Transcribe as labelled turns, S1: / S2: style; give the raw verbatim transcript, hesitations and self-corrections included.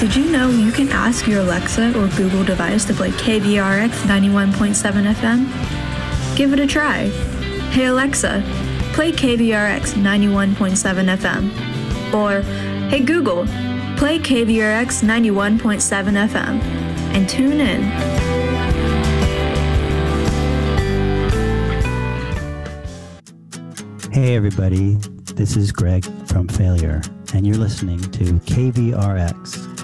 S1: Did you know you can ask your Alexa or Google device to play K V R X ninety-one point seven F M? Give it a try. Hey Alexa, play K V R X ninety-one point seven F M. Or, hey Google, play K V R X ninety-one point seven F M. And tune in.
S2: Hey everybody, this is Greg from Failure, and you're listening to K V R X